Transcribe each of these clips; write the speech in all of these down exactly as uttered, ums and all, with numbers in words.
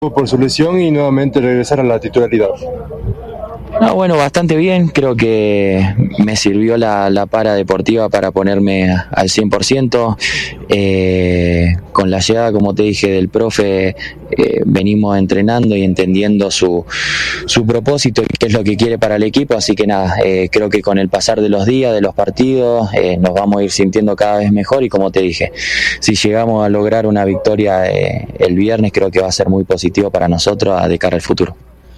por su lesión y nuevamente regresar a la titularidad. No, bueno, bastante bien. Creo que me sirvió la, la para deportiva para ponerme al cien por ciento. Eh, con la llegada, como te dije, del profe, eh, venimos entrenando y entendiendo su, su propósito y qué es lo que quiere para el equipo. Así que nada, eh, creo que con el pasar de los días, de los partidos, eh, nos vamos a ir sintiendo cada vez mejor. Y como te dije, si llegamos a lograr una victoria eh, el viernes, creo que va a ser muy positivo para nosotros de cara al futuro.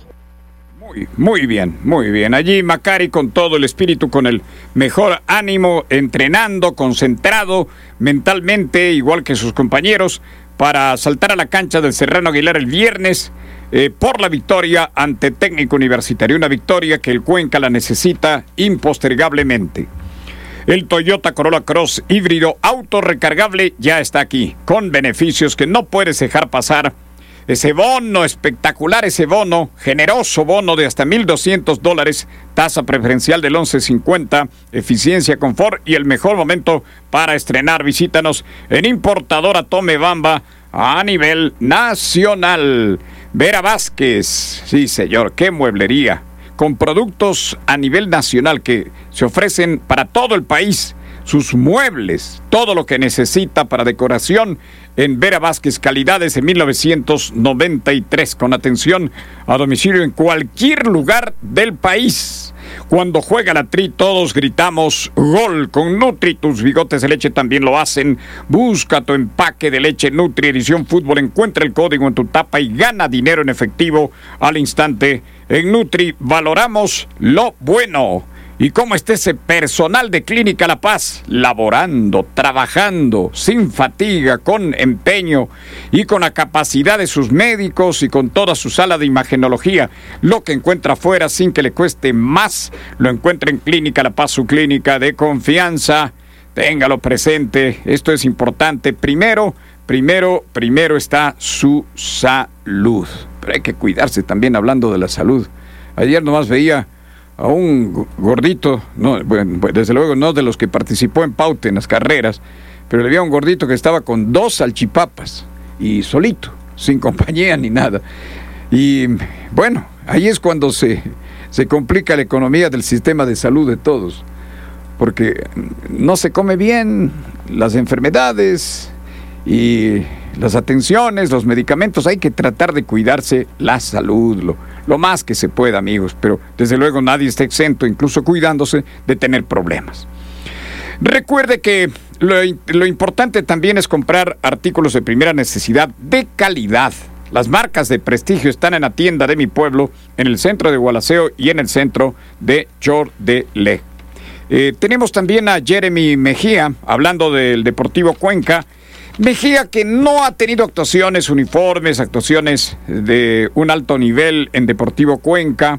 Muy bien, muy bien. Allí Macari con todo el espíritu, con el mejor ánimo, entrenando, concentrado mentalmente, igual que sus compañeros, para saltar a la cancha del Serrano Aguilar el viernes eh, por la victoria ante Técnico Universitario. Una victoria que el Cuenca la necesita impostergablemente. El Toyota Corolla Cross híbrido autorrecargable ya está aquí, con beneficios que no puedes dejar pasar. Ese bono espectacular, ese bono, generoso bono de hasta mil doscientos dólares, tasa preferencial del once cincuenta, eficiencia, confort y el mejor momento para estrenar. Visítanos en Importadora Tomebamba a nivel nacional. Vera Vázquez, sí señor, qué mueblería, con productos a nivel nacional que se ofrecen para todo el país. Sus muebles, todo lo que necesita para decoración en Vera Vázquez, calidad desde mil novecientos noventa y tres, con atención a domicilio en cualquier lugar del país. Cuando juega la Tri, todos gritamos gol. Con Nutri, tus bigotes de leche también lo hacen. Busca tu empaque de leche Nutri Edición Fútbol, encuentra el código en tu tapa y gana dinero en efectivo al instante. En Nutri valoramos lo bueno. ¿Y cómo está ese personal de Clínica La Paz? Laborando, trabajando, sin fatiga, con empeño y con la capacidad de sus médicos y con toda su sala de imagenología. Lo que encuentra afuera sin que le cueste más, lo encuentra en Clínica La Paz, su clínica de confianza. Téngalo presente, esto es importante. Primero, primero, primero está su salud. Pero hay que cuidarse también hablando de la salud. Ayer nomás veía a un gordito, no, bueno, desde luego no de los que participó en Paute en las carreras, pero le vi a un gordito que estaba con dos salchipapas y solito, sin compañía ni nada. Y bueno, ahí es cuando se, se complica la economía del sistema de salud de todos, porque no se come bien, las enfermedades y las atenciones, los medicamentos, hay que tratar de cuidarse la salud, lo, lo más que se pueda, amigos, pero desde luego nadie está exento, incluso cuidándose, de tener problemas. Recuerde que lo, lo importante también es comprar artículos de primera necesidad de calidad. Las marcas de prestigio están en la tienda de mi pueblo, en el centro de Gualaceo y en el centro de Jordelé. Eh, tenemos también a Jeremy Mejía, hablando del Deportivo Cuenca. Mejía, que no ha tenido actuaciones uniformes, actuaciones de un alto nivel en Deportivo Cuenca,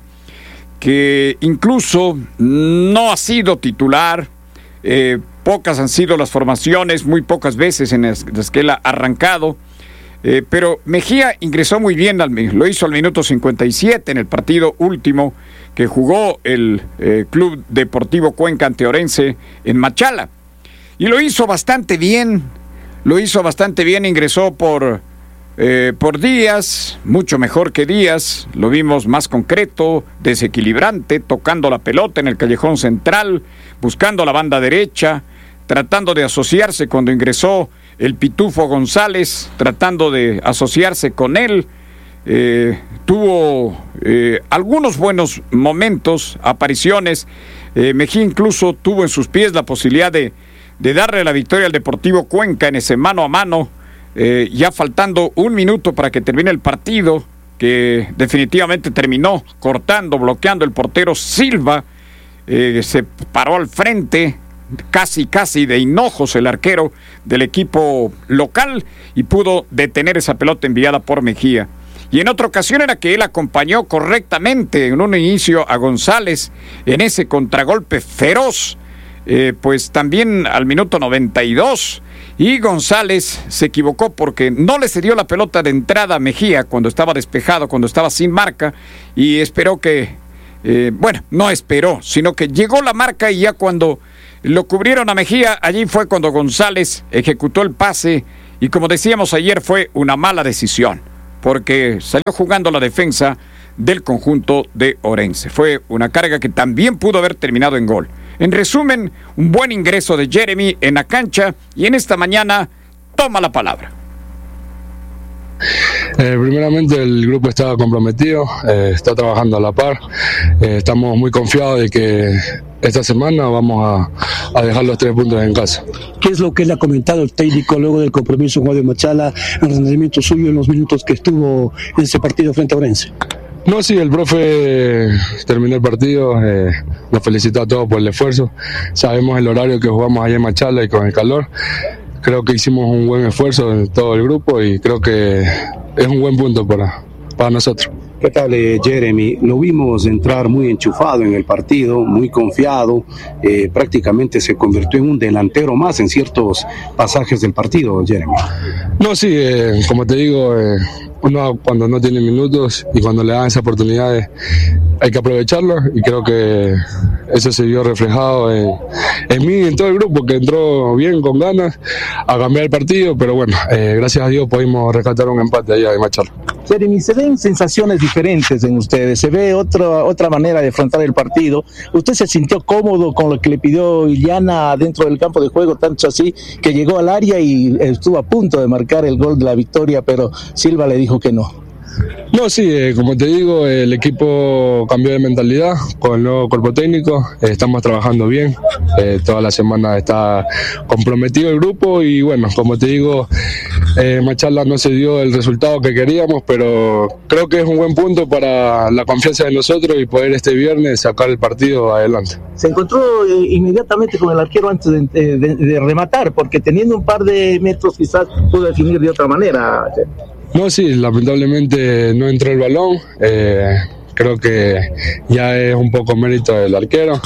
que incluso no ha sido titular, eh, pocas han sido las formaciones, muy pocas veces en las que él ha arrancado, eh, pero Mejía ingresó muy bien, al, lo hizo al minuto cincuenta y siete en el partido último que jugó el eh, Club Deportivo Cuenca ante Orense en Machala, y lo hizo bastante bien. Lo hizo bastante bien, ingresó por, eh, por Díaz, mucho mejor que Díaz, lo vimos más concreto, desequilibrante, tocando la pelota en el callejón central, buscando la banda derecha, tratando de asociarse cuando ingresó el Pitufo González, tratando de asociarse con él. Eh, tuvo eh, algunos buenos momentos, apariciones. eh, Mejía incluso tuvo en sus pies la posibilidad de de darle la victoria al Deportivo Cuenca en ese mano a mano, eh, ya faltando un minuto para que termine el partido, que definitivamente terminó cortando, bloqueando el portero Silva, eh, se paró al frente, casi casi de hinojos el arquero del equipo local, y pudo detener esa pelota enviada por Mejía. Y en otra ocasión era que él acompañó correctamente en un inicio a González en ese contragolpe feroz, Eh, pues también al minuto noventa y dos, y González se equivocó porque no le cedió la pelota de entrada a Mejía cuando estaba despejado, cuando estaba sin marca, y esperó que, eh, bueno, no esperó, sino que llegó la marca, y ya cuando lo cubrieron a Mejía, allí fue cuando González ejecutó el pase, y como decíamos ayer, fue una mala decisión, porque salió jugando la defensa del conjunto de Orense. Fue una carga que también pudo haber terminado en gol. En resumen, un buen ingreso de Jeremy en la cancha y en esta mañana toma la palabra. Eh, primeramente el grupo está comprometido, eh, está trabajando a la par, eh, estamos muy confiados de que esta semana vamos a, a dejar los tres puntos en casa. ¿Qué es lo que le ha comentado el técnico luego del compromiso con Guadio Machala, el rendimiento suyo en los minutos que estuvo en ese partido frente a Orense? No, sí, el profe terminó el partido, eh, nos felicitó a todos por el esfuerzo, sabemos el horario que jugamos allá en Machala y con el calor. Creo que hicimos un buen esfuerzo en todo el grupo y creo que es un buen punto para, para nosotros. ¿Qué tal, eh, Jeremy? Lo vimos entrar muy enchufado en el partido, muy confiado, eh, prácticamente se convirtió en un delantero más en ciertos pasajes del partido, Jeremy. No, sí, eh, como te digo, eh, uno cuando no tiene minutos y cuando le dan esas oportunidades hay que aprovecharlo y creo que eso se vio reflejado en, en mí y en todo el grupo, que entró bien, con ganas, a cambiar el partido, pero bueno, eh, gracias a Dios pudimos rescatar un empate allá en Machala. Jeremy, se ven sensaciones diferentes en ustedes, se ve otra otra manera de afrontar el partido. ¿Usted se sintió cómodo con lo que le pidió Illana dentro del campo de juego, tanto así que llegó al área y estuvo a punto de marcar el gol de la victoria, pero Silva le dijo que no? No, sí, eh, como te digo, el equipo cambió de mentalidad con el nuevo cuerpo técnico, eh, estamos trabajando bien, eh, toda la semana está comprometido el grupo y bueno, como te digo, eh, Machala no se dio el resultado que queríamos, pero creo que es un buen punto para la confianza de nosotros y poder este viernes sacar el partido adelante. Se encontró eh, inmediatamente con el arquero antes de, de, de, de rematar, porque teniendo un par de metros quizás pudo definir de otra manera. No, sí, lamentablemente no entró el balón, eh, creo que ya es un poco mérito del arquero,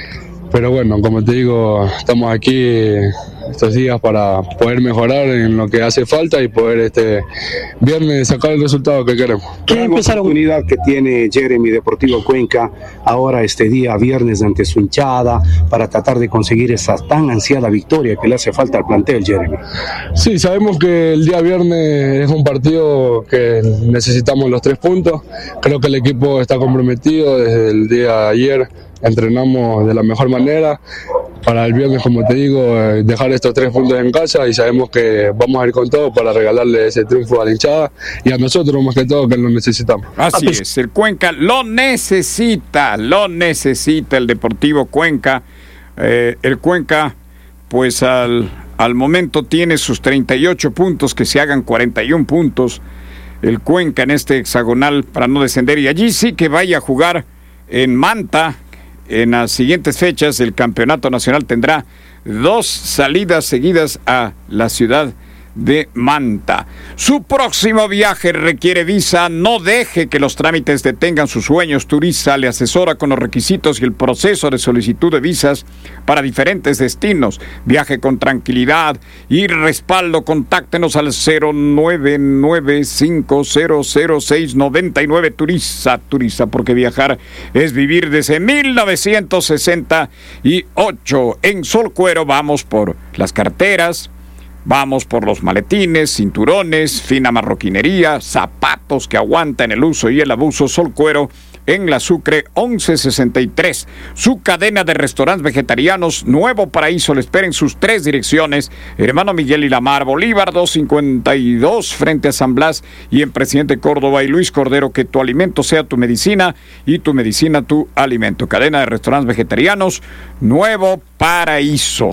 pero bueno, como te digo, estamos aquí estos días para poder mejorar en lo que hace falta y poder este viernes sacar el resultado que queremos. ¿Qué oportunidad que tiene Jeremy Deportivo Cuenca ahora este día viernes ante su hinchada para tratar de conseguir esa tan ansiada victoria que le hace falta al plantel, Jeremy? Sí, sabemos que el día viernes es un partido que necesitamos los tres puntos, creo que el equipo está comprometido desde el día de ayer, entrenamos de la mejor manera para el viernes, como te digo, dejar estos tres puntos en casa y sabemos que vamos a ir con todo para regalarle ese triunfo a la hinchada y a nosotros más que todo que lo necesitamos. Así es, el Cuenca lo necesita, lo necesita el Deportivo Cuenca. Eh, el Cuenca, pues al, al momento tiene sus treinta y ocho puntos, que se hagan cuarenta y uno puntos. El Cuenca en este hexagonal para no descender y allí sí que vaya a jugar en Manta. En las siguientes fechas el campeonato nacional tendrá dos salidas seguidas a la ciudad de Manta. Su próximo viaje requiere visa. No deje que los trámites detengan sus sueños. Turiza le asesora con los requisitos y el proceso de solicitud de visas para diferentes destinos. Viaje con tranquilidad y respaldo. Contáctenos al cero nueve nueve cinco cero cero seis nueve nueve. Turiza, Turiza, porque viajar es vivir. Desde mil novecientos sesenta y ocho en Sol Cuero vamos por las carteras, vamos por los maletines, cinturones, fina marroquinería, zapatos que aguantan el uso y el abuso. Sol Cuero en La Sucre once sesenta y tres. Su cadena de restaurantes vegetarianos Nuevo Paraíso le espera en sus tres direcciones: Hermano Miguel y Lamar, Bolívar doscientos cincuenta y dos frente a San Blas, y en Presidente Córdoba y Luis Cordero. Que tu alimento sea tu medicina y tu medicina tu alimento. Cadena de restaurantes vegetarianos Nuevo Paraíso.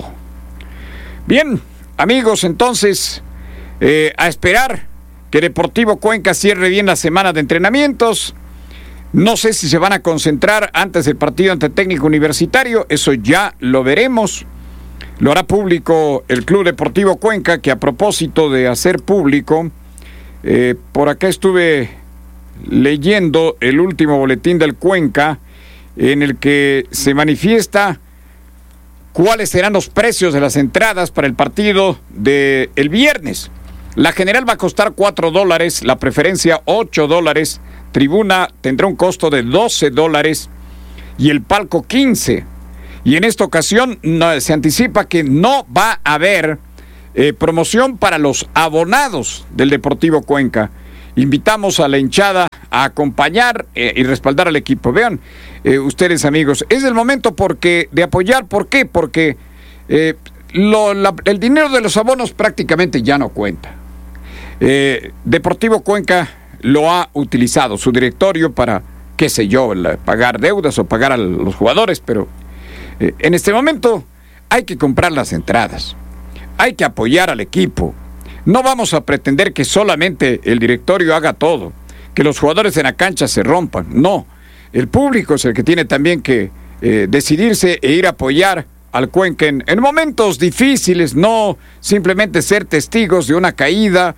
Bien, amigos, entonces, eh, a esperar que Deportivo Cuenca cierre bien la semana de entrenamientos. No sé si se van a concentrar antes del partido ante Técnico Universitario, eso ya lo veremos. Lo hará público el Club Deportivo Cuenca, que a propósito de hacer público, eh, por acá estuve leyendo el último boletín del Cuenca, en el que se manifiesta cuáles serán los precios de las entradas para el partido del viernes. La general va a costar cuatro dólares, la preferencia ocho dólares, tribuna tendrá un costo de doce dólares y el palco quince. Y en esta ocasión no, se anticipa que no va a haber eh, promoción para los abonados del Deportivo Cuenca. invitamos a la hinchada a acompañar eh, y respaldar al equipo. Vean, eh, ustedes amigos, es el momento porque de apoyar. ¿Por qué? Porque eh, lo, la, el dinero de los abonos prácticamente ya no cuenta. Eh, Deportivo Cuenca lo ha utilizado su directorio para, qué sé yo, la, pagar deudas o pagar a los jugadores, pero eh, en este momento hay que comprar las entradas, hay que apoyar al equipo. No vamos a pretender que solamente el directorio haga todo, que los jugadores en la cancha se rompan. No, el público es el que tiene también que eh, decidirse e ir a apoyar al Cuenca en, en momentos difíciles, no simplemente ser testigos de una caída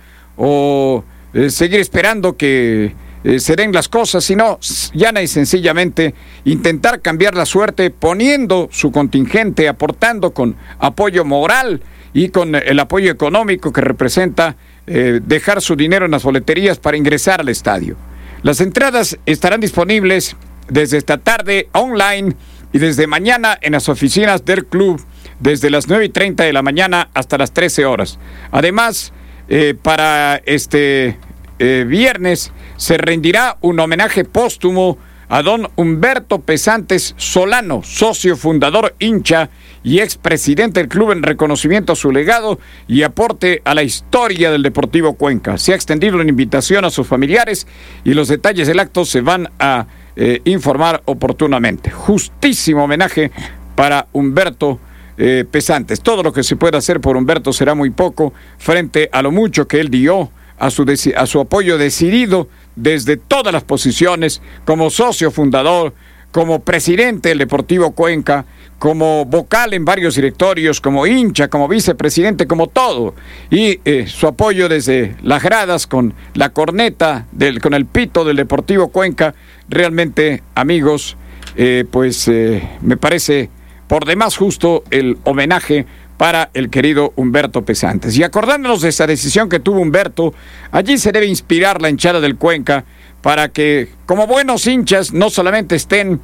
o eh, seguir esperando que eh, se den las cosas, sino llana y sencillamente intentar cambiar la suerte poniendo su contingente, aportando con apoyo moral y con el apoyo económico que representa eh, dejar su dinero en las boleterías para ingresar al estadio. Las entradas estarán disponibles desde esta tarde online y desde mañana en las oficinas del club desde las nueve y treinta de la mañana hasta las trece horas. Además, eh, para este eh, viernes se rendirá un homenaje póstumo a don Humberto Pesantes Solano, socio fundador, hincha y expresidente del club, en reconocimiento a su legado y aporte a la historia del Deportivo Cuenca. Se ha extendido una invitación a sus familiares y los detalles del acto se van a eh, informar oportunamente. Justísimo homenaje para Humberto eh, Pesantes. Todo lo que se pueda hacer por Humberto será muy poco frente a lo mucho que él dio a su, a su apoyo decidido desde todas las posiciones, como socio fundador, como presidente del Deportivo Cuenca, como vocal en varios directorios, como hincha, como vicepresidente, como todo. Y eh, su apoyo desde las gradas con la corneta, del, con el pito del Deportivo Cuenca. Realmente, amigos, eh, pues eh, me parece por demás justo el homenaje para el querido Humberto Pesantes. Y acordándonos de esa decisión que tuvo Humberto, allí se debe inspirar la hinchada del Cuenca para que, como buenos hinchas, no solamente estén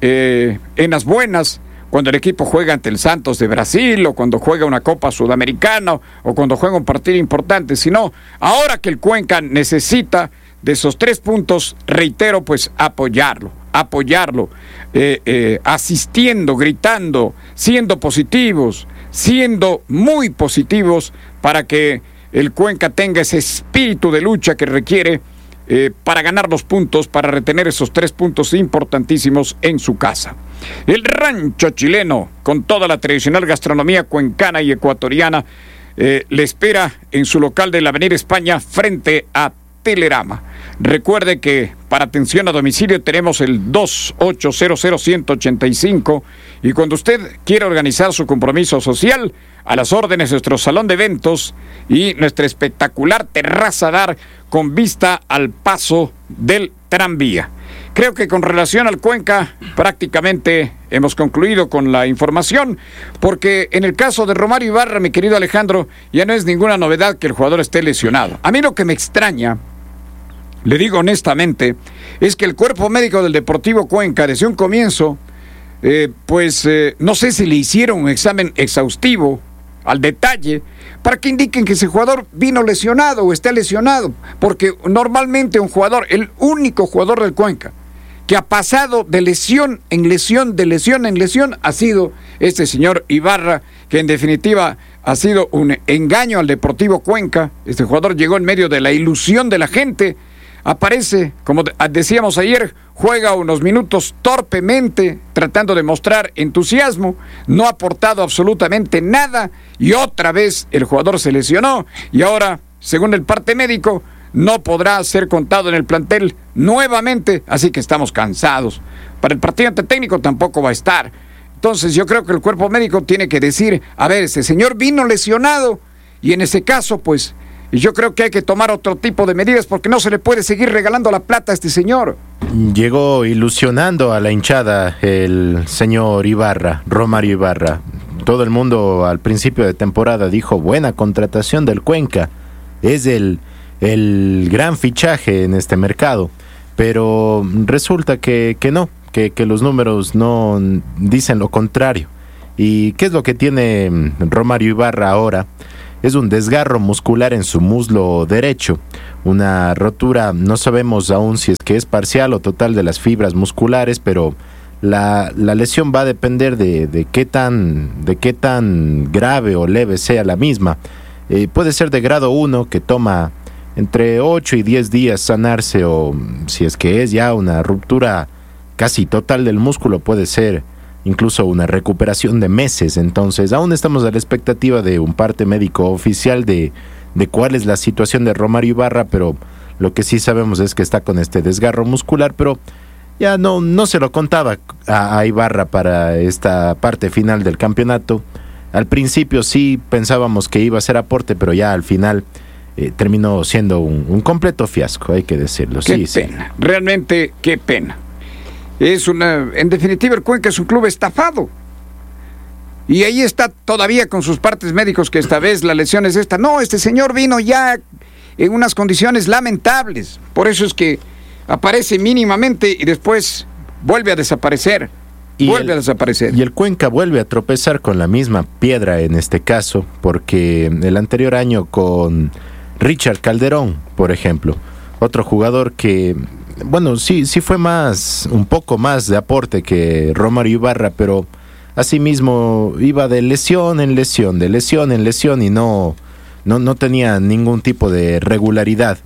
eh, en las buenas, cuando el equipo juega ante el Santos de Brasil, o cuando juega una Copa Sudamericana, o cuando juega un partido importante, sino ahora que el Cuenca necesita de esos tres puntos, reitero, pues apoyarlo, apoyarlo, eh, eh, asistiendo, gritando, siendo positivos, siendo muy positivos para que el Cuenca tenga ese espíritu de lucha que requiere eh, para ganar los puntos, para retener esos tres puntos importantísimos en su casa. El rancho chileno, con toda la tradicional gastronomía cuencana y ecuatoriana, eh, le espera en su local de la Avenida España frente a Telerama. Recuerde que para atención a domicilio tenemos el dos ocho cero cero uno ocho cinco y cuando usted quiera organizar su compromiso social, a las órdenes nuestro salón de eventos y nuestra espectacular terraza bar con vista al paso del tranvía. Creo que con relación al Cuenca prácticamente hemos concluido con la información, porque en el caso de Romario Ibarra, mi querido Alejandro, ya no es ninguna novedad que el jugador esté lesionado. A mí lo que me extraña, le digo honestamente, es que el cuerpo médico del Deportivo Cuenca desde un comienzo, eh, pues eh, no sé si le hicieron un examen exhaustivo al detalle para que indiquen que ese jugador vino lesionado o está lesionado, porque normalmente un jugador, el único jugador del Cuenca que ha pasado de lesión en lesión, de lesión en lesión, ha sido este señor Ibarra, que en definitiva ha sido un engaño al Deportivo Cuenca. Este jugador llegó en medio de la ilusión de la gente, aparece, como decíamos ayer, juega unos minutos torpemente, tratando de mostrar entusiasmo, no ha aportado absolutamente nada, y otra vez el jugador se lesionó, y ahora, según el parte médico, no podrá ser contado en el plantel nuevamente, así que estamos cansados. Para el partido ante Técnico tampoco va a estar. Entonces yo creo que el cuerpo médico tiene que decir, a ver, ese señor vino lesionado, y en ese caso, pues, yo creo que hay que tomar otro tipo de medidas, porque no se le puede seguir regalando la plata a este señor. Llegó ilusionando a la hinchada el señor Ibarra, Romario Ibarra. Todo el mundo al principio de temporada dijo, buena contratación del Cuenca, es el, el gran fichaje en este mercado, pero resulta que, que no, que, que los números no dicen lo contrario. ¿Y qué es lo que tiene Romario Ibarra ahora? es un desgarro muscular en su muslo derecho, una rotura, no sabemos aún si es que es parcial o total de las fibras musculares, pero la, la lesión va a depender de, de, qué tan, de qué tan grave o leve sea la misma. Eh, puede ser de grado uno, que toma entre ocho y diez días sanarse, o si es que es ya una ruptura casi total del músculo, puede ser incluso una recuperación de meses. Entonces aún estamos a la expectativa de un parte médico oficial de, de cuál es la situación de Romario Ibarra, pero lo que sí sabemos es que está con este desgarro muscular, pero ya no, no se lo contaba a, a Ibarra para esta parte final del campeonato. Al principio sí pensábamos que iba a ser aporte, pero ya al final eh, terminó siendo un, un completo fiasco, hay que decirlo. Qué sí, pena, sí. Realmente qué pena. Es una, en definitiva, el Cuenca es un club estafado. Y ahí está todavía con sus partes médicos, que esta vez la lesión es esta. No, este señor vino ya en unas condiciones lamentables. Por eso es que aparece mínimamente y después vuelve a desaparecer. Y vuelve el, a desaparecer. Y el Cuenca vuelve a tropezar con la misma piedra en este caso, porque el anterior año con Richard Calderón, por ejemplo, otro jugador que, bueno, sí, sí fue más, un poco más de aporte que Romario Ibarra, pero asimismo iba de lesión en lesión, de lesión en lesión y no, no, no tenía ningún tipo de regularidad.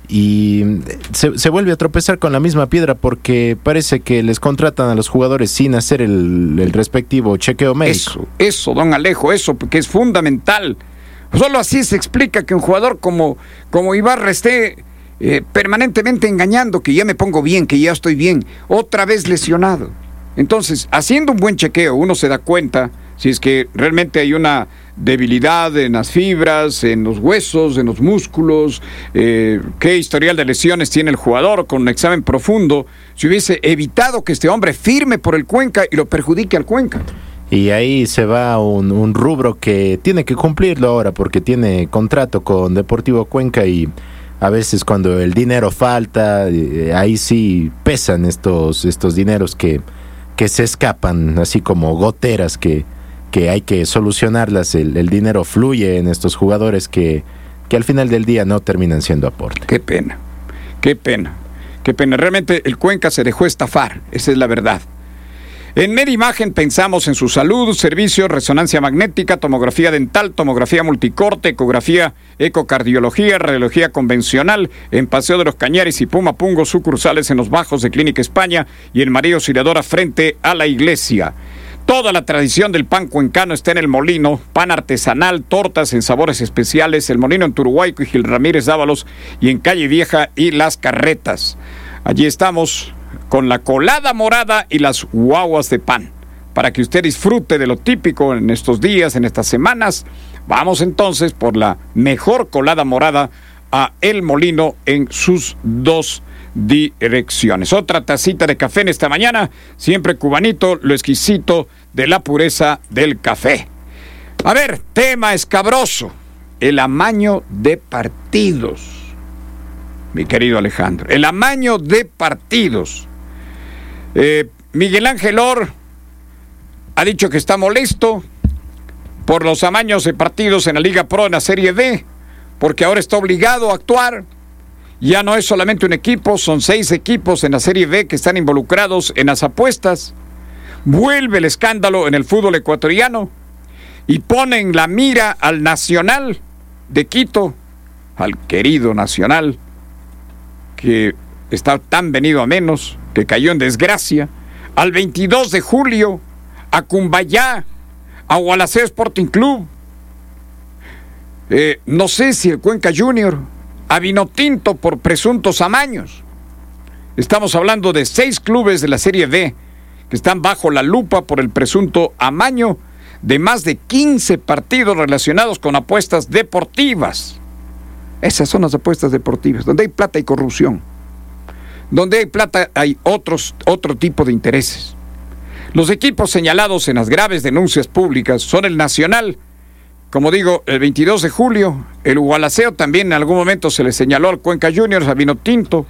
Y se, se vuelve a tropezar con la misma piedra porque parece que les contratan a los jugadores sin hacer el, el respectivo chequeo médico. Eso, eso, don Alejo, eso, porque es fundamental. Solo así se explica que un jugador como, como Ibarra esté eh, permanentemente engañando, que ya me pongo bien, que ya estoy bien, otra vez lesionado. Entonces, haciendo un buen chequeo, uno se da cuenta si es que realmente hay una debilidad en las fibras, en los huesos, en los músculos, eh, qué historial de lesiones tiene el jugador. Con un examen profundo se hubiese evitado que este hombre firme por el Cuenca y lo perjudique al Cuenca. Y ahí se va un, un rubro que tiene que cumplirlo ahora porque tiene contrato con Deportivo Cuenca y a veces cuando el dinero falta, eh, ahí sí pesan estos, estos dineros que, que se escapan así como goteras que que hay que solucionarlas. El, el dinero fluye en estos jugadores que, que al final del día no terminan siendo aporte. Qué pena, qué pena, qué pena. Realmente el Cuenca se dejó estafar, esa es la verdad. En Medimagen pensamos en su salud, servicios, resonancia magnética, tomografía dental, tomografía multicorte, ecografía, ecocardiología, radiología convencional, en Paseo de los Cañares y Pumapungo, sucursales en los Bajos de Clínica España y en María Auxiliadora frente a la iglesia. Toda la tradición del pan cuencano está en El Molino, pan artesanal, tortas en sabores especiales, El Molino en Turuhuayco y Gil Ramírez Dávalos, y en Calle Vieja y Las Carretas. Allí estamos con la colada morada y las guaguas de pan. Para que usted disfrute de lo típico en estos días, en estas semanas, vamos entonces por la mejor colada morada a El Molino en sus dos direcciones. Otra tacita de café en esta mañana, siempre cubanito, lo exquisito de la pureza del café. A ver, tema escabroso, el amaño de partidos, mi querido Alejandro, el amaño de partidos. Eh, Miguel Ángel Or ha dicho que está molesto por los amaños de partidos en la Liga Pro en la Serie B, porque ahora está obligado a actuar. Ya no es solamente un equipo, son seis equipos en la Serie B que están involucrados en las apuestas. Vuelve el escándalo en el fútbol ecuatoriano y ponen la mira al Nacional de Quito, al querido Nacional, que está tan venido a menos, que cayó en desgracia, al veintidós de julio, a Cumbayá, a Gualaceo Sporting Club, eh, no sé si el Cuenca Junior, a Vinotinto por presuntos amaños. Estamos hablando de seis clubes de la Serie B que están bajo la lupa por el presunto amaño de más de quince partidos relacionados con apuestas deportivas. Esas son las apuestas deportivas, donde hay plata y corrupción. Donde hay plata hay otros, otro tipo de intereses. Los equipos señalados en las graves denuncias públicas son el Nacional, como digo, el veintidós de julio, el Gualaceo también en algún momento se le señaló al Cuenca Juniors, a Vinotinto.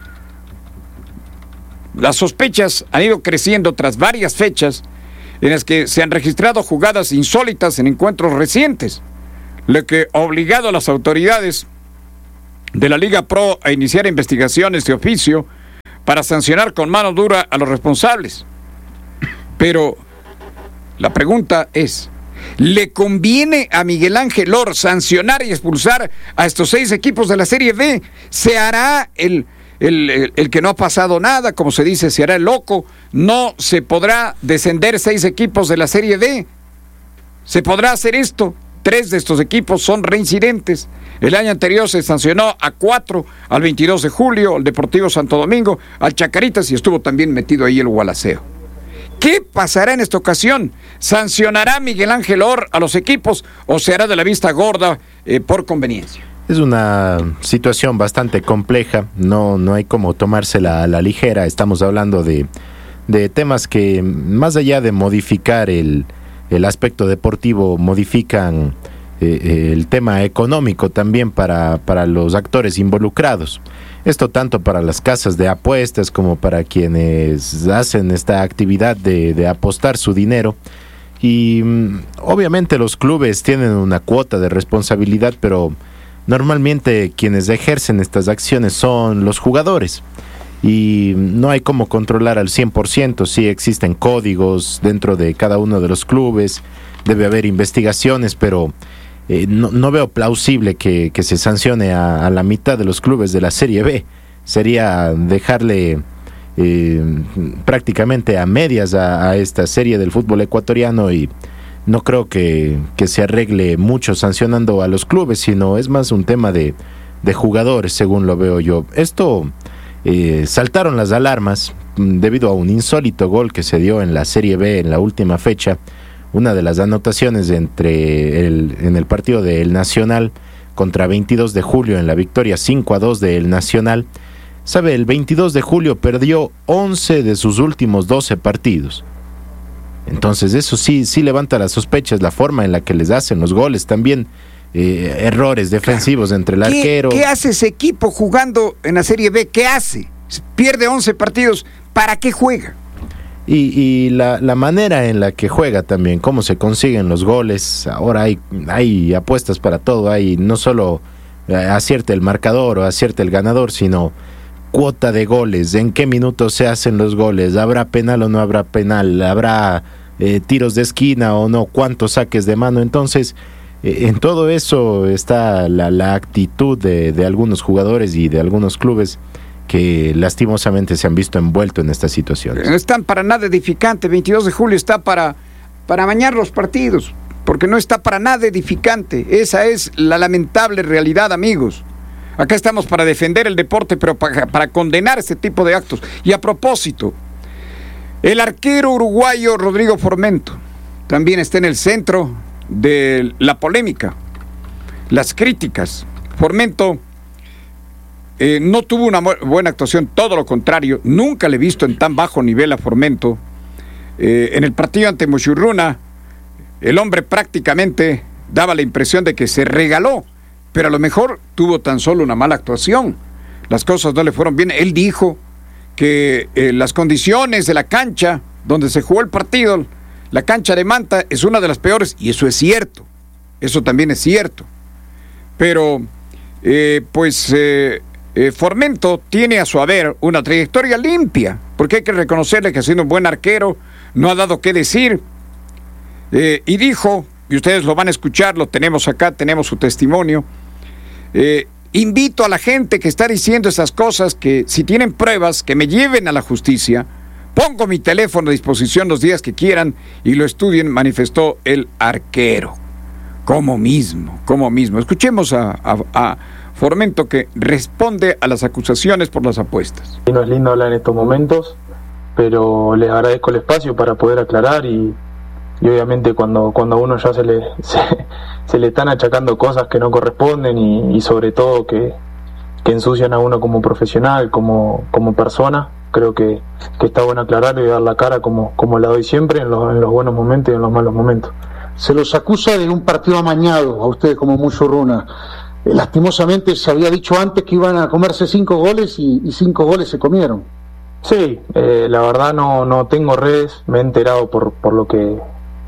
Las sospechas han ido creciendo tras varias fechas en las que se han registrado jugadas insólitas en encuentros recientes. lo que ha obligado a las autoridades de la Liga Pro a iniciar investigaciones de oficio para sancionar con mano dura a los responsables. Pero la pregunta es, ¿le conviene a Miguel Ángel Lor sancionar y expulsar a estos seis equipos de la Serie B? ¿Se hará el, el, el, el que no ha pasado nada, como se dice, se hará el loco? ¿No se podrá descender seis equipos de la Serie B? ¿Se podrá hacer esto? Tres de estos equipos son reincidentes. El año anterior se sancionó a cuatro, al veintidós de julio, al Deportivo Santo Domingo, al Chacaritas, y estuvo también metido ahí el Gualaceo. ¿Qué pasará en esta ocasión? ¿Sancionará Miguel Ángel Lor a los equipos o se hará de la vista gorda eh, por conveniencia? Es una situación bastante compleja, no, no hay como tomársela a la ligera. Estamos hablando de, de temas que, más allá de modificar el, el aspecto deportivo, modifican eh, el tema económico también para, para los actores involucrados. Esto tanto para las casas de apuestas como para quienes hacen esta actividad de, de apostar su dinero. Y mm, obviamente los clubes tienen una cuota de responsabilidad, pero normalmente quienes ejercen estas acciones son los jugadores. Y no hay cómo controlar al cien por ciento, sí existen códigos dentro de cada uno de los clubes, debe haber investigaciones, pero Eh, no, no veo plausible que, que se sancione a, a la mitad de los clubes de la Serie B. Sería dejarle eh, prácticamente a medias a, a esta serie del fútbol ecuatoriano, y no creo que, que se arregle mucho sancionando a los clubes, sino es más un tema de, de jugadores, según lo veo yo. Esto eh, saltaron las alarmas debido a un insólito gol que se dio en la Serie B en la última fecha. Una de las anotaciones entre el, en el partido del Nacional contra veintidós de julio, en la victoria cinco a dos del Nacional. Sabe, el veintidós de julio perdió once de sus últimos doce partidos. Entonces eso sí, sí levanta las sospechas, la forma en la que les hacen los goles, también eh, errores defensivos entre el ¿Qué, arquero. ¿Qué hace ese equipo jugando en la Serie B? ¿Qué hace? Pierde once partidos, ¿para qué juega? Y, y la, la manera en la que juega también, cómo se consiguen los goles. Ahora hay, hay apuestas para todo, hay no solo eh, acierte el marcador o acierte el ganador, sino cuota de goles, en qué minutos se hacen los goles, habrá penal o no habrá penal, habrá eh, tiros de esquina o no, cuántos saques de mano. Entonces eh, en todo eso está la, la actitud de, de algunos jugadores y de algunos clubes que lastimosamente se han visto envueltos en estas situaciones. No están para nada edificante. veintidós de julio está para, para bañar los partidos, porque no está para nada edificante. Esa es la lamentable realidad, amigos. Acá estamos para defender el deporte, pero para, para condenar este tipo de actos. Y a propósito, el arquero uruguayo Rodrigo Formento también está en el centro de la polémica, las críticas. Formento Eh, no tuvo una buena actuación, todo lo contrario. Nunca le he visto en tan bajo nivel a Formento. Eh, en el partido ante Muchurruna, el hombre prácticamente daba la impresión de que se regaló, pero a lo mejor tuvo tan solo una mala actuación. Las cosas no le fueron bien. Él dijo que eh, las condiciones de la cancha donde se jugó el partido, la cancha de Manta, es una de las peores, y eso es cierto. Eso también es cierto. Pero, eh, pues... Eh, Eh, Formento tiene a su haber una trayectoria limpia, porque hay que reconocerle que siendo un buen arquero no ha dado qué decir, eh, y dijo, y ustedes lo van a escuchar, lo tenemos acá, tenemos su testimonio. eh, invito a la gente que está diciendo esas cosas, que si tienen pruebas, que me lleven a la justicia. Pongo mi teléfono a disposición los días que quieran y lo estudien, manifestó el arquero. Como mismo, como mismo. Escuchemos a, a, a Formento, que responde a las acusaciones por las apuestas. No es lindo hablar en estos momentos, pero les agradezco el espacio para poder aclarar, y, y obviamente cuando, cuando a uno ya se le, se, se le están achacando cosas que no corresponden, y, y sobre todo que, que ensucian a uno como profesional, como, como persona, creo que, que está bueno aclarar y dar la cara como, como la doy siempre, en los, en los buenos momentos y en los malos momentos. Se los acusa de un partido amañado a ustedes como Muchurruna. Lastimosamente se había dicho antes que iban a comerse cinco goles y, y cinco goles se comieron. Sí, eh, la verdad no, no tengo redes, me he enterado por, por lo que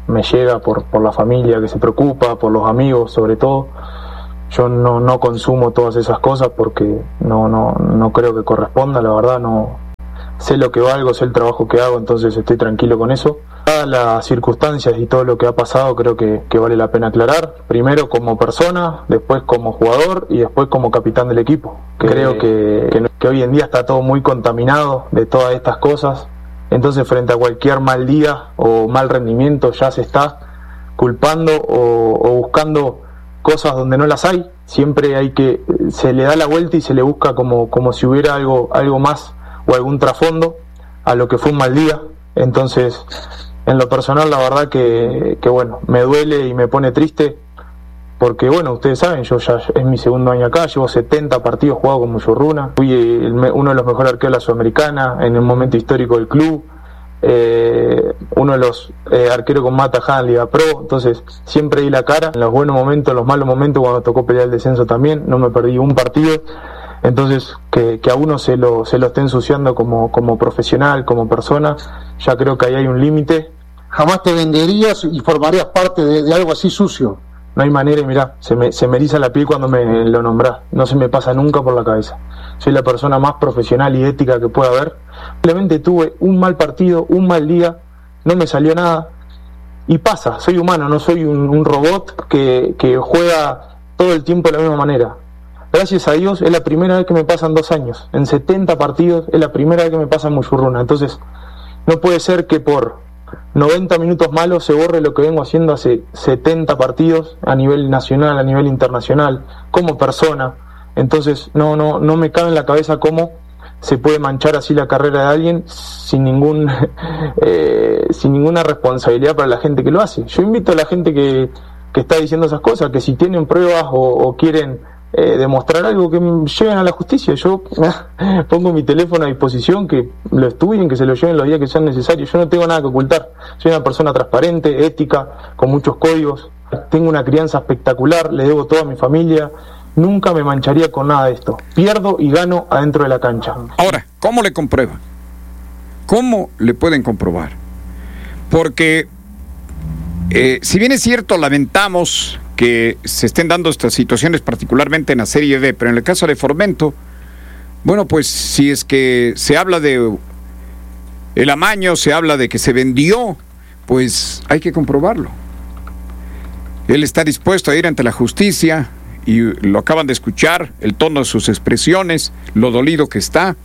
me llega por, por la familia que se preocupa, por los amigos sobre todo. Yo no, no consumo todas esas cosas porque no, no, no creo que corresponda, la verdad no sé lo que valgo, sé el trabajo que hago, entonces estoy tranquilo con eso. Dadas las circunstancias y todo lo que ha pasado, creo que, que vale la pena aclarar, primero como persona, después como jugador y después como capitán del equipo. Que creo que, que, que hoy en día está todo muy contaminado de todas estas cosas, entonces frente a cualquier mal día o mal rendimiento ya se está culpando o, o buscando cosas donde no las hay. Siempre hay que, se le da la vuelta y se le busca como, como si hubiera algo, algo más o algún trasfondo a lo que fue un mal día. Entonces, en lo personal, la verdad que, que bueno, me duele y me pone triste porque, bueno, ustedes saben, yo ya es mi segundo año acá, llevo setenta partidos jugados con Musurruna, fui el, uno de los mejores arqueros de la Sudamericana en el momento histórico del club, eh, uno de los eh, arqueros con más tajada en Liga Pro, entonces siempre di la cara, en los buenos momentos, en los malos momentos, cuando tocó pelear el descenso también, no me perdí un partido. Entonces, que, que a uno se lo, se lo esté ensuciando como, como profesional, como persona, ya creo que ahí hay un límite. ¿Jamás te venderías y formarías parte de, de algo así sucio? No hay manera, y mirá, se me, se me eriza la piel cuando me lo nombrás. No se me pasa nunca por la cabeza. Soy la persona más profesional y ética que pueda haber. Simplemente tuve un mal partido, un mal día, no me salió nada. Y pasa, soy humano, no soy un, un robot que, que juega todo el tiempo de la misma manera. Gracias a Dios es la primera vez que me pasan dos años. En setenta partidos es la primera vez que me pasa en Musurruna. Entonces, no puede ser que por noventa minutos malos se borre lo que vengo haciendo hace setenta partidos a nivel nacional, a nivel internacional, como persona. Entonces, no, no, no me cabe en la cabeza cómo se puede manchar así la carrera de alguien sin ningún eh, sin ninguna responsabilidad para la gente que lo hace. Yo invito a la gente que, que está diciendo esas cosas, que si tienen pruebas o, o quieren Eh, demostrar algo, que lleven a la justicia. Yo eh, pongo mi teléfono a disposición, que lo estudien, que se lo lleven los días que sean necesarios. Yo no tengo nada que ocultar, soy una persona transparente, ética, con muchos códigos, tengo una crianza espectacular, le debo todo a mi familia, nunca me mancharía con nada de esto. Pierdo y gano adentro de la cancha. Ahora, ¿cómo le comprueban? ¿Cómo le pueden comprobar? Porque eh, si bien es cierto, lamentamos que se estén dando estas situaciones, particularmente en la Serie D, pero en el caso de Formento, bueno, pues si es que se habla de el amaño, se habla de que se vendió, pues hay que comprobarlo. Él está dispuesto a ir ante la justicia y lo acaban de escuchar, el tono de sus expresiones, lo dolido que está.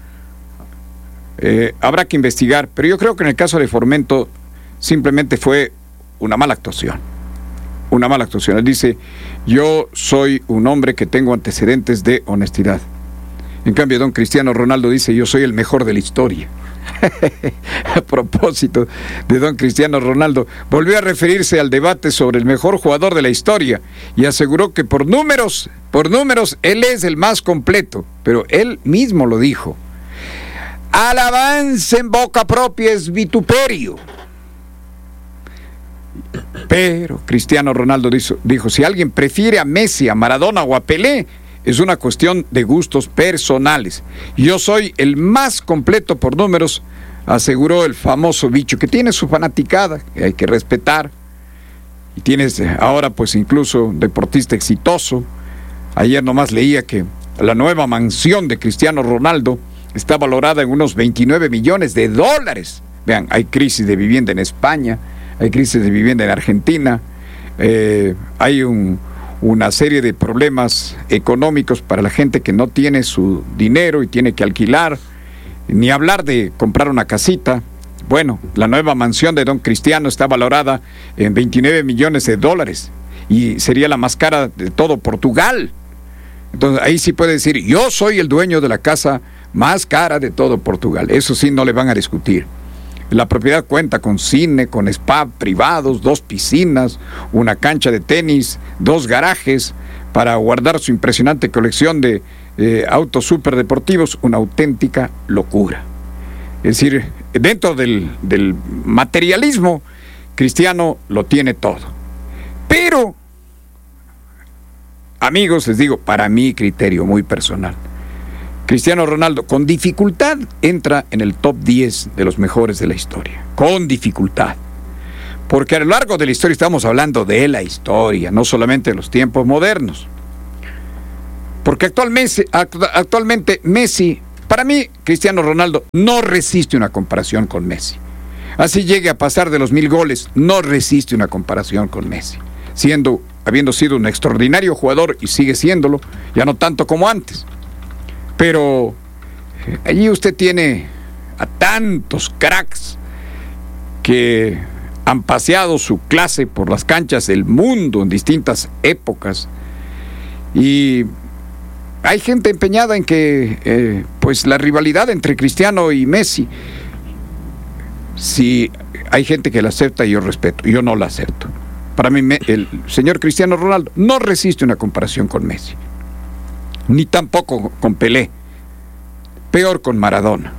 Eh, habrá que investigar, pero yo creo que en el caso de Formento simplemente fue una mala actuación. Una mala actuación. Él dice, yo soy un hombre que tengo antecedentes de honestidad. En cambio, don Cristiano Ronaldo dice, yo soy el mejor de la historia. A propósito de don Cristiano Ronaldo, volvió a referirse al debate sobre el mejor jugador de la historia y aseguró que por números, por números, él es el más completo. Pero él mismo lo dijo. Alabanza en boca propia es vituperio. Pero Cristiano Ronaldo dijo, dijo, si alguien prefiere a Messi, a Maradona o a Pelé, es una cuestión de gustos personales. Yo soy el más completo por números, aseguró el famoso bicho, que tiene su fanaticada, que hay que respetar. Y tienes ahora pues incluso deportista exitoso. Ayer nomás leía que la nueva mansión de Cristiano Ronaldo está valorada en unos veintinueve millones de dólares. Vean, hay crisis de vivienda en España, hay crisis de vivienda en Argentina, eh, hay un, una serie de problemas económicos para la gente que no tiene su dinero y tiene que alquilar, ni hablar de comprar una casita. Bueno, la nueva mansión de don Cristiano está valorada en veintinueve millones de dólares y sería la más cara de todo Portugal. Entonces ahí sí puede decir, yo soy el dueño de la casa más cara de todo Portugal. Eso sí no le van a discutir. La propiedad cuenta con cine, con spa privados, dos piscinas, una cancha de tenis, dos garajes para guardar su impresionante colección de eh, autos superdeportivos, una auténtica locura. Es decir, dentro del, del materialismo, Cristiano lo tiene todo. Pero, amigos, les digo, para mi criterio muy personal, Cristiano Ronaldo con dificultad entra en el top diez de los mejores de la historia, con dificultad, porque a lo largo de la historia estamos hablando de la historia, no solamente de los tiempos modernos. Porque actualmente, actualmente Messi, para mí, Cristiano Ronaldo no resiste una comparación con Messi. Así llegue a pasar de los mil goles, no resiste una comparación con Messi. Siendo, habiendo sido un extraordinario jugador y sigue siéndolo, ya no tanto como antes. Pero eh, allí usted tiene a tantos cracks que han paseado su clase por las canchas del mundo en distintas épocas. Y hay gente empeñada en que eh, pues la rivalidad entre Cristiano y Messi, si hay gente que la acepta, yo respeto, yo no la acepto. Para mí el señor Cristiano Ronaldo no resiste una comparación con Messi, ni tampoco con Pelé, peor con Maradona.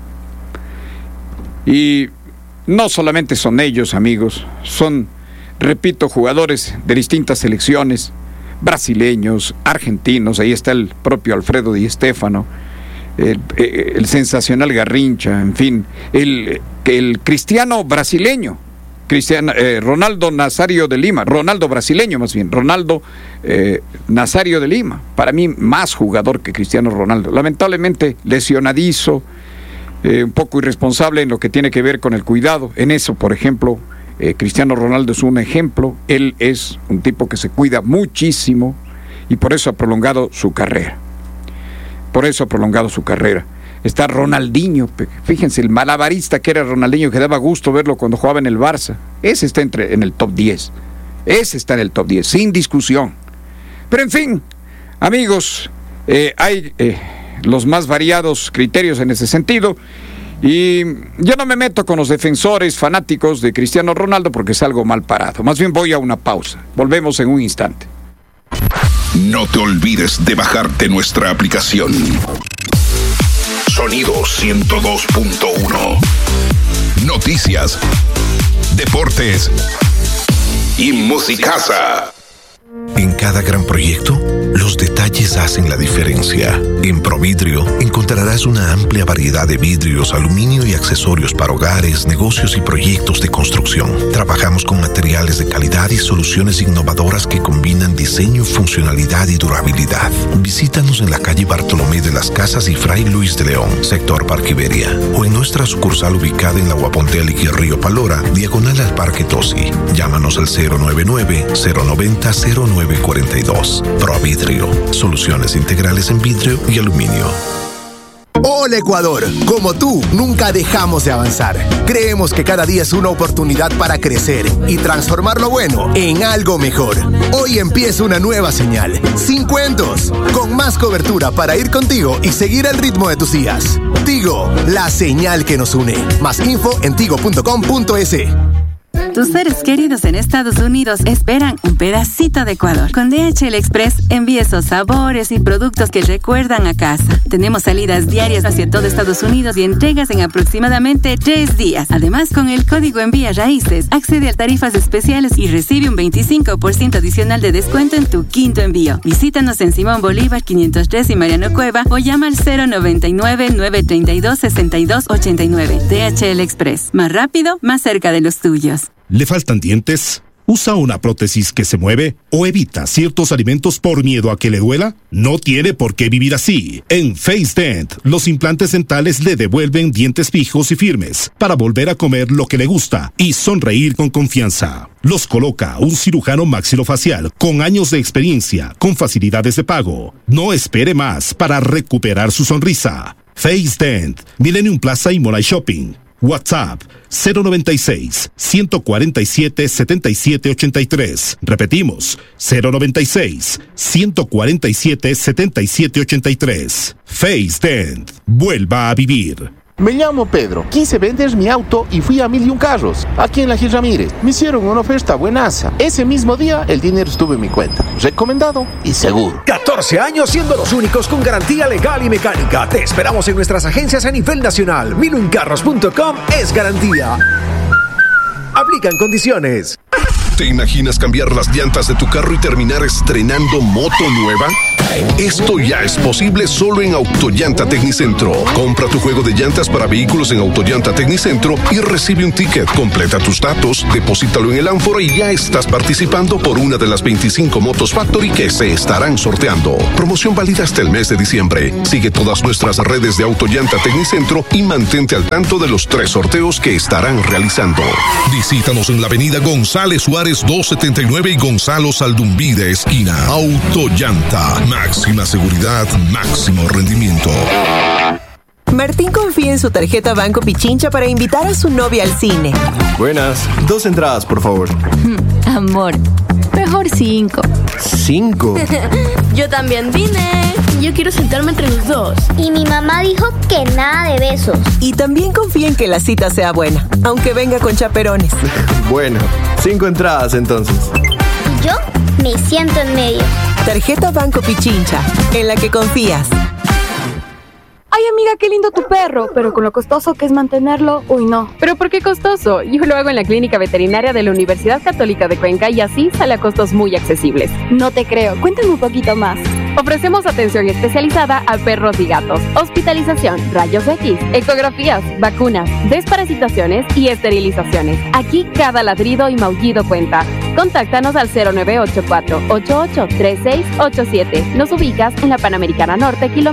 Y no solamente son ellos, amigos, son, repito, jugadores de distintas selecciones, brasileños, argentinos, ahí está el propio Alfredo Di Stéfano, el, el sensacional Garrincha, en fin, el, el cristiano brasileño, Cristiano, eh, Ronaldo Nazario de Lima, Ronaldo brasileño más bien, Ronaldo eh, Nazario de Lima, para mí más jugador que Cristiano Ronaldo, lamentablemente lesionadizo, eh, un poco irresponsable en lo que tiene que ver con el cuidado, en eso por ejemplo, eh, Cristiano Ronaldo es un ejemplo, él es un tipo que se cuida muchísimo y por eso ha prolongado su carrera, por eso ha prolongado su carrera. Está Ronaldinho, fíjense, el malabarista que era Ronaldinho, que daba gusto verlo cuando jugaba en el Barça. Ese está entre, en el top diez. Ese está en el top diez, sin discusión. Pero en fin, amigos, eh, hay eh, los más variados criterios en ese sentido. Y yo no me meto con los defensores fanáticos de Cristiano Ronaldo porque es algo mal parado. Más bien voy a una pausa. Volvemos en un instante. No te olvides de bajarte nuestra aplicación. Sonido ciento dos punto uno. Noticias, deportes y musicaza. En cada gran proyecto, los detalles hacen la diferencia. En Providrio encontrarás una amplia variedad de vidrios, aluminio y accesorios para hogares, negocios y proyectos de construcción. Trabajamos con materiales de calidad y soluciones innovadoras que combinan diseño, funcionalidad y durabilidad. Visítanos en la calle Bartolomé de las Casas y Fray Luis de León, sector Parque Iberia, o en nuestra sucursal ubicada en la Guapontélic y Río Palora, diagonal al Parque Tosi. Llámanos al cero nueve nueve, cero noventa, cero nueve cuarenta y dos. Providrio, soluciones integrales en vidrio y aluminio. Hola Ecuador, como tú, nunca dejamos de avanzar. Creemos que cada día es una oportunidad para crecer y transformar lo bueno en algo mejor. Hoy empieza una nueva señal, sin cuentos, con más cobertura para ir contigo y seguir el ritmo de tus días. Tigo, la señal que nos une. Más info en tigo punto com punto es. Tus seres queridos en Estados Unidos esperan un pedacito de Ecuador. Con D H L Express envía esos sabores y productos que recuerdan a casa. Tenemos salidas diarias hacia todo Estados Unidos y entregas en aproximadamente tres días. Además, con el código Envía Raíces, accede a tarifas especiales y recibe un veinticinco por ciento adicional de descuento en tu quinto envío. Visítanos en Simón Bolívar quinientos tres y Mariano Cueva o llama al cero noventa y nueve, nueve treinta y dos, sesenta y dos ochenta y nueve. D H L Express. Más rápido, más cerca de los tuyos. ¿Le faltan dientes? ¿Usa una prótesis que se mueve? ¿O evita ciertos alimentos por miedo a que le duela? No tiene por qué vivir así. En FaceDent, los implantes dentales le devuelven dientes fijos y firmes para volver a comer lo que le gusta y sonreír con confianza. Los coloca un cirujano maxilofacial con años de experiencia, con facilidades de pago. No espere más para recuperar su sonrisa. FaceDent, Millennium Plaza y Molay Shopping. WhatsApp cero noventa y seis, ciento cuarenta y siete, setenta y siete ochenta y tres. Repetimos, cero noventa y seis, ciento cuarenta y siete, setenta y siete ochenta y tres. FaceDent. Vuelva a vivir. Me llamo Pedro, quise vender mi auto y fui a Mil y Un Carros, aquí en la Gil Ramírez. Me hicieron una oferta buenaza. Ese mismo día el dinero estuvo en mi cuenta. Recomendado y seguro. catorce años siendo los únicos con garantía legal y mecánica. Te esperamos en nuestras agencias a nivel nacional. mil un carros punto com es garantía. Aplican condiciones. ¿Te imaginas cambiar las llantas de tu carro y terminar estrenando moto nueva? Esto ya es posible solo en Autollanta Tecnicentro. Compra tu juego de llantas para vehículos en Autollanta Tecnicentro y recibe un ticket. Completa tus datos, deposítalo en el ánfora y ya estás participando por una de las veinticinco motos Factory que se estarán sorteando. Promoción válida hasta el mes de diciembre. Sigue todas nuestras redes de Autollanta Tecnicentro y mantente al tanto de los tres sorteos que estarán realizando. Visítanos en la avenida González Suárez doscientos setenta y nueve y Gonzalo Saldumbide esquina. Autollanta. Máxima seguridad, máximo rendimiento. Martín confía en su tarjeta Banco Pichincha para invitar a su novia al cine. Buenas, dos entradas, por favor. Amor, mejor cinco. ¿Cinco? Yo también vine. Yo quiero sentarme entre los dos. Y mi mamá dijo que nada de besos. Y también confía en que la cita sea buena, aunque venga con chaperones. Bueno, cinco entradas entonces. Y yo me siento en medio. Tarjeta Banco Pichincha, en la que confías. Ay, amiga, qué lindo tu perro, pero con lo costoso que es mantenerlo, uy, no. ¿Pero por qué costoso? Yo lo hago en la clínica veterinaria de la Universidad Católica de Cuenca y así sale a costos muy accesibles. No te creo, cuéntame un poquito más. Ofrecemos atención especializada a perros y gatos, hospitalización, rayos X, ecografías, vacunas, desparasitaciones y esterilizaciones. Aquí cada ladrido y maullido cuenta. Contáctanos al cero nueve ocho cuatro, ocho ocho tres seis ocho siete. Nos ubicas en la Panamericana Norte, kilómetro